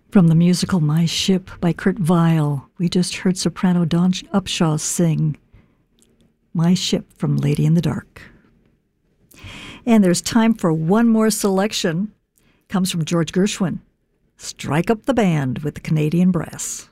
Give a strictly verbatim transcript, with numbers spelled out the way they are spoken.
From the musical My Ship by Kurt Weill, we just heard soprano Dawn Upshaw sing My Ship from Lady in the Dark. And there's time for one more selection. Comes from George Gershwin. Strike Up the Band with the Canadian Brass.